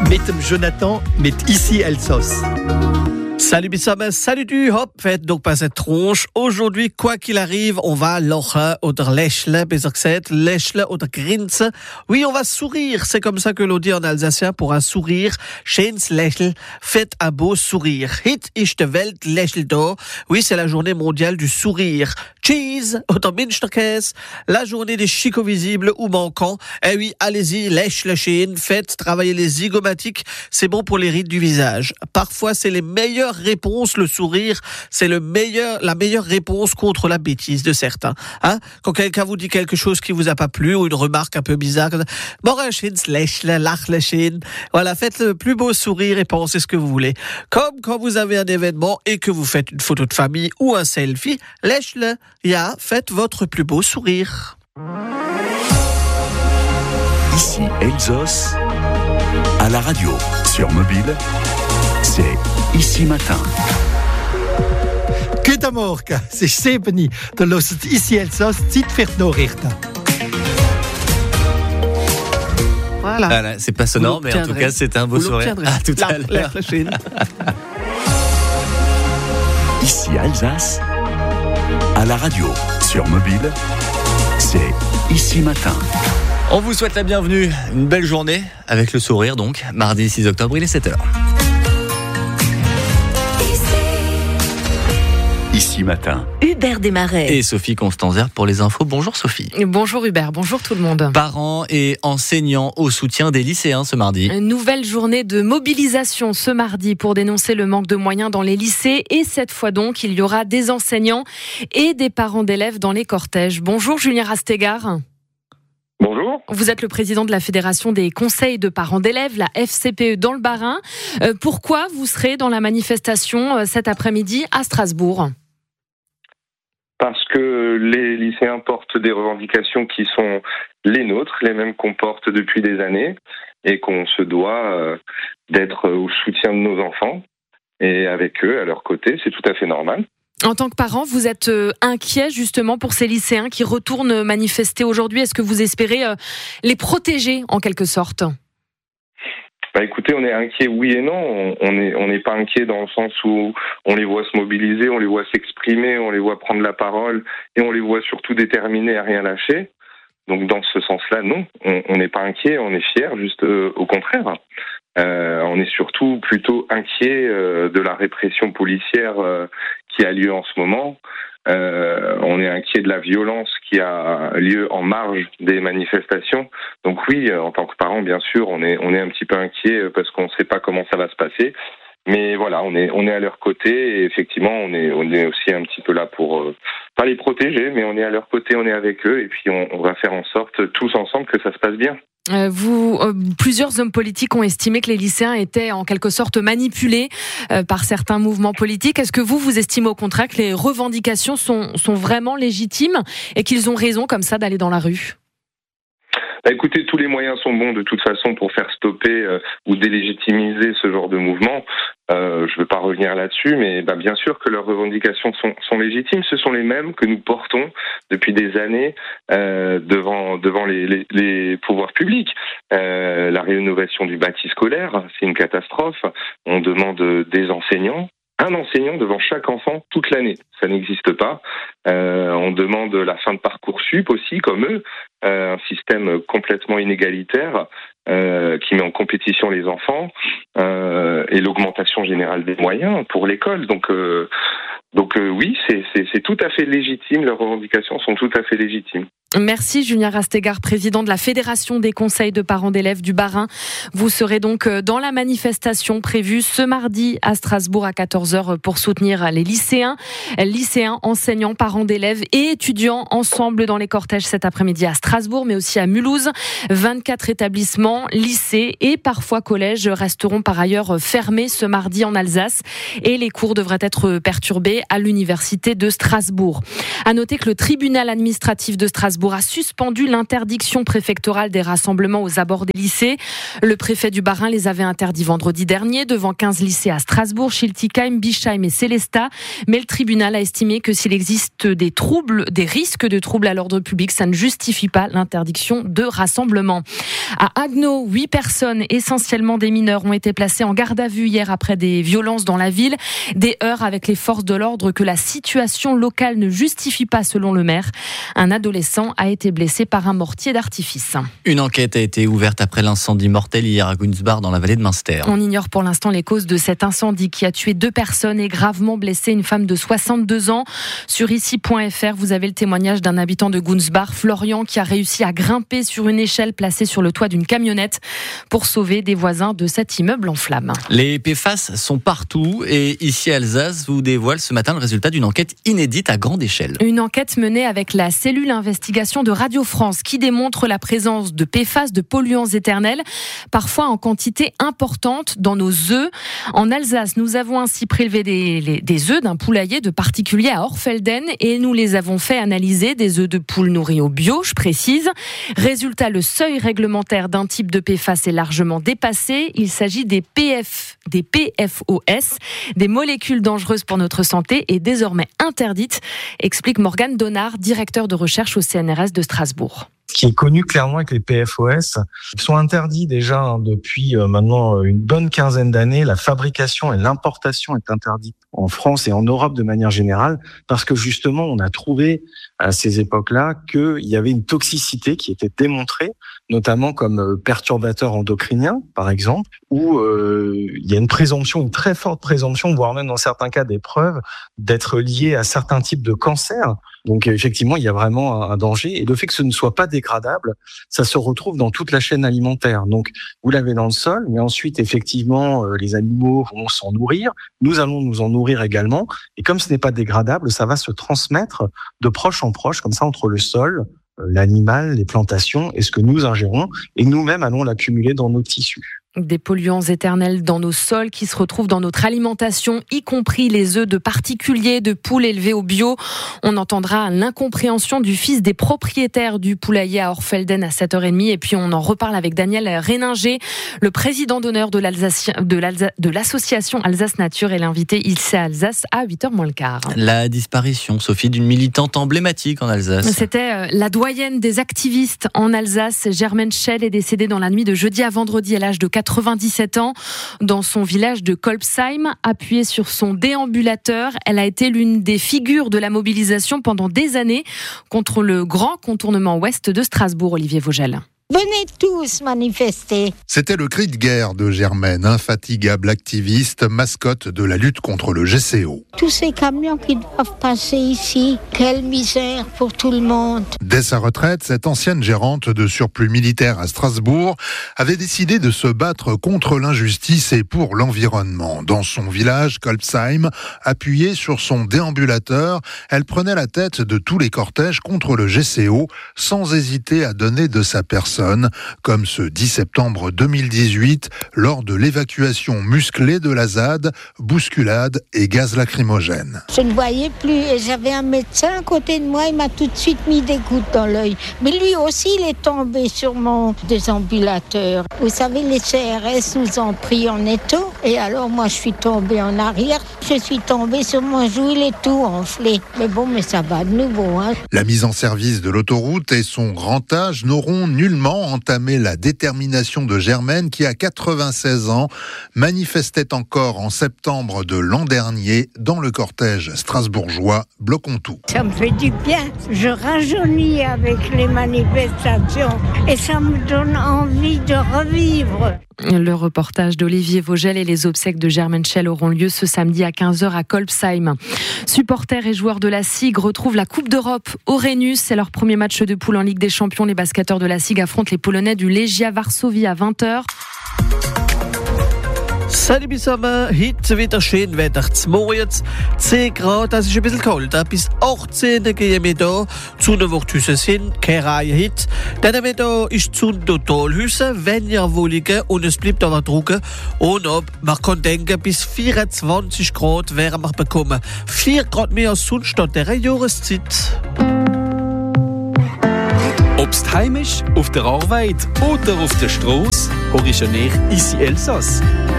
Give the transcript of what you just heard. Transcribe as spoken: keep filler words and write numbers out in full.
mit dem Jonathan, mit ici Elsos. Salut Bissam, salut du Hop, faites donc pas cette tronche. Aujourd'hui, quoi qu'il arrive, on va lachen oder lächeln, besser gesagt, lächeln oder grinsen. Oui, on va sourire, c'est comme ça que l'on dit en alsacien pour un sourire. Schönes Lächeln, faites un beau sourire. Hit ist der Welt lächelt da. Oui, c'est la journée mondiale du sourire. Cheese oder Münsterkäse, la journée des chicots visibles ou manquants. Eh oui, allez-y, lèche schön, faites travailler les zygomatiques, c'est bon pour les rides du visage. Parfois, c'est les meilleures réponse, le sourire, c'est le meilleur, la meilleure réponse contre la bêtise de certains. Hein? Quand quelqu'un vous dit quelque chose qui vous a pas plu ou une remarque un peu bizarre, voilà, faites le plus beau sourire et pensez ce que vous voulez. Comme quand vous avez un événement et que vous faites une photo de famille ou un selfie, lèche-le, ya, faites votre plus beau sourire. Ici Elsos, à la radio, sur mobile, c'est Ici Matin. Guten Morgen, es ist sieben Uhr. Da hört Ici Elsos, Zeit für die Nachrichten. Voilà. Voilà, c'est pas sonore, mais en tout cas, c'est un beau sourire. À tout à l'heure. Ici Alsace, à la radio, sur mobile, c'est Ici Matin. On vous souhaite la bienvenue, une belle journée, avec le sourire donc, mardi six octobre, il est sept heures. Ici Matin. Hubert Desmarais. Et Sophie Constanzer pour les infos. Bonjour Sophie. Bonjour Hubert, bonjour tout le monde. Parents et enseignants au soutien des lycéens ce mardi. Une nouvelle journée de mobilisation ce mardi pour dénoncer le manque de moyens dans les lycées. Et cette fois donc, il y aura des enseignants et des parents d'élèves dans les cortèges. Bonjour Julien Rastegard. Bonjour. Vous êtes le président de la Fédération des conseils de parents d'élèves, la F C P E dans le Bas-Rhin. Euh, pourquoi vous serez dans la manifestation euh, cet après-midi à Strasbourg ? Parce que les lycéens portent des revendications qui sont les nôtres, les mêmes qu'on porte depuis des années, et qu'on se doit euh, d'être au soutien de nos enfants, et avec eux, à leur côté, c'est tout à fait normal. En tant que parent, vous êtes euh, inquiet justement pour ces lycéens qui retournent manifester aujourd'hui. Est-ce que vous espérez euh, les protéger en quelque sorte ? Bah écoutez, on est inquiet oui et non. On n'est on n'est pas inquiet dans le sens où on les voit se mobiliser, on les voit s'exprimer, on les voit prendre la parole et on les voit surtout déterminés à rien lâcher. Donc dans ce sens-là, non, on n'est pas inquiet, on est fiers, juste euh, au contraire. Euh, on est surtout plutôt inquiet euh, de la répression policière euh, qui a lieu en ce moment. Euh, on est inquiet de la violence qui a lieu en marge des manifestations. Donc oui, en tant que parent, bien sûr, on est on est un petit peu inquiet parce qu'on ne sait pas comment ça va se passer. Mais voilà, on est on est à leur côté et effectivement, on est on est aussi un petit peu là pour euh, pas les protéger, mais on est à leur côté, on est avec eux et puis on, on va faire en sorte tous ensemble que ça se passe bien. Euh, vous, euh, plusieurs hommes politiques ont estimé que les lycéens étaient en quelque sorte manipulés euh, par certains mouvements politiques. Est-ce que vous, vous estimez au contraire que les revendications sont, sont vraiment légitimes et qu'ils ont raison comme ça d'aller dans la rue ? Bah écoutez, tous les moyens sont bons de toute façon pour faire stopper euh, ou délégitimiser ce genre de mouvement. Euh, je ne veux pas revenir là-dessus, mais bah, bien sûr que leurs revendications sont, sont légitimes. Ce sont les mêmes que nous portons depuis des années euh, devant, devant les, les, les pouvoirs publics. Euh, la rénovation du bâti scolaire, c'est une catastrophe. On demande des enseignants. Un enseignant devant chaque enfant toute l'année, ça n'existe pas. Euh, on demande la fin de Parcoursup aussi, comme eux, euh, un système complètement inégalitaire euh, qui met en compétition les enfants euh, et l'augmentation générale des moyens pour l'école. Donc, euh, donc euh, oui, c'est, c'est, c'est tout à fait légitime. Leurs revendications sont tout à fait légitimes. Merci Julien Rastegard, président de la Fédération des conseils de parents d'élèves du Bas-Rhin. Vous serez donc dans la manifestation prévue ce mardi à Strasbourg à quatorze heures pour soutenir les lycéens, lycéens, enseignants, parents d'élèves et étudiants ensemble dans les cortèges cet après-midi à Strasbourg, mais aussi à Mulhouse. vingt-quatre établissements, lycées et parfois collèges resteront par ailleurs fermés ce mardi en Alsace et les cours devraient être perturbés. déroulé à l'université de Strasbourg. À noter que le tribunal administratif de Strasbourg a suspendu l'interdiction préfectorale des rassemblements aux abords des lycées. Le préfet du Bas-Rhin les avait interdits vendredi dernier devant quinze lycées à Strasbourg, Schiltigheim, Bischheim et Sélestat. Mais le tribunal a estimé que s'il existe des troubles, des risques de troubles à l'ordre public, ça ne justifie pas l'interdiction de rassemblement. À Haguenau, huit personnes, essentiellement des mineurs, ont été placées en garde à vue hier après des violences dans la ville. Des heurts avec les forces de l'ordre que la situation locale ne justifie pas selon le maire. Un adolescent a été blessé par un mortier d'artifice. Une enquête a été ouverte après l'incendie mortel hier à Gunzbach dans la vallée de Münster. On ignore pour l'instant les causes de cet incendie qui a tué deux personnes et gravement blessé une femme de soixante-deux ans. Sur ici point f r, vous avez le témoignage d'un habitant de Gunzbach, Florian, qui a réussi à grimper sur une échelle placée sur le toit d'une camionnette pour sauver des voisins de cet immeuble en flammes. Les P F A S sont partout et ici à Alsace vous dévoile ce matin le résultat d'une enquête inédite à grande échelle. Une enquête menée avec la cellule investigation de Radio France qui démontre la présence de P F A S, de polluants éternels, parfois en quantité importante dans nos œufs. En Alsace, nous avons ainsi prélevé des, les, des œufs d'un poulailler de particulier à Orfelden et nous les avons fait analyser, des œufs de poule nourris au bio, je précise. Résultat, le seuil réglementaire d'un type de P F A S est largement dépassé. Il s'agit des P F, des P F O S, des molécules dangereuses pour notre santé et désormais interdites, explique Morgane Donard, directeur de recherche au C N R S de Strasbourg. Ce qui est connu clairement avec les P F O S, ils sont interdits déjà hein, depuis euh, maintenant une bonne quinzaine d'années. La fabrication et l'importation est interdite en France et en Europe de manière générale parce que justement on a trouvé à ces époques-là qu'il y avait une toxicité qui était démontrée, notamment comme perturbateur endocrinien par exemple, où euh, il y a une présomption, une très forte présomption, voire même dans certains cas des preuves d'être lié à certains types de cancers. Donc effectivement, il y a vraiment un danger. Et le fait que ce ne soit pas dégradable, ça se retrouve dans toute la chaîne alimentaire. Donc vous l'avez dans le sol, mais ensuite effectivement, les animaux vont s'en nourrir. Nous allons nous en nourrir également. Et comme ce n'est pas dégradable, ça va se transmettre de proche en proche, comme ça, entre le sol, l'animal, les plantations et ce que nous ingérons. Et nous-mêmes allons l'accumuler dans nos tissus. Des polluants éternels dans nos sols qui se retrouvent dans notre alimentation, y compris les œufs de particuliers, de poules élevées au bio. On entendra l'incompréhension du fils des propriétaires du poulailler à Orfelden à sept heures trente. Et puis on en reparle avec Daniel Réninger, le président d'honneur de, de, l'Alsa... de l'association Alsace Nature et l'invité ici à Alsace à huit heures moins le quart. La disparition, Sophie, d'une militante emblématique en Alsace. C'était la doyenne des activistes en Alsace. Germaine Schell est décédée dans la nuit de jeudi à vendredi à l'âge de quatre-vingt-dix-sept ans, dans son village de Kolbsheim. Appuyée sur son déambulateur, elle a été l'une des figures de la mobilisation pendant des années contre le grand contournement ouest de Strasbourg, Olivier Vogel. Venez tous manifester. C'était le cri de guerre de Germaine, infatigable activiste, mascotte de la lutte contre le G C O. Tous ces camions qui doivent passer ici, quelle misère pour tout le monde. Dès sa retraite, cette ancienne gérante de surplus militaire à Strasbourg avait décidé de se battre contre l'injustice et pour l'environnement. Dans son village, Kolbsheim, appuyée sur son déambulateur, elle prenait la tête de tous les cortèges contre le G C O, sans hésiter à donner de sa personne, comme ce dix septembre deux mille dix-huit, lors de l'évacuation musclée de la Z A D, bousculade et gaz lacrymogène. Je ne voyais plus et j'avais un médecin à côté de moi, il m'a tout de suite mis des gouttes dans l'œil. Mais lui aussi, il est tombé sur mon déambulateur. Vous savez, les C R S nous ont pris en étau et alors moi je suis tombée en arrière. Je suis tombée sur mon genou, il est tout enflé. Mais bon, mais ça va de nouveau. Hein. La mise en service de l'autoroute et son grand âge n'auront nullement entamé la détermination de Germaine qui, à quatre-vingt-seize ans, manifestait encore en septembre de l'an dernier dans le cortège strasbourgeois Bloquons tout. Ça me fait du bien. Je rajeunis avec les manifestations et ça me donne envie de revivre. Le reportage d'Olivier Vogel et les obsèques de Germaine Schell auront lieu ce samedi à quinze heures à Kolbsheim. Supporters et joueurs de la S I G retrouvent la Coupe d'Europe au Rhenus. C'est leur premier match de poule en Ligue des Champions. Les basketteurs de la S I G affrontent les Polonais du Legia Varsovie à vingt heures. Salut zusammen, heute wieder schön Wetter zum Morgen. zehn Grad, das ist ein bisschen kalt. Bis achtzehn gehen wir hier zu einer Woche hin, keine Reihe heute. Dann haben wir hier ist die Sonne total hüsse, wenn ihr wollt, und es bleibt aber trocken. Und ob, man kann denken, bis vierundzwanzig Grad werden wir bekommen. vier Grad mehr als sonst an dieser Jahreszeit. Ob's heimisch, auf der Arbeit oder auf der Straße, horisch ich Ici Elsass.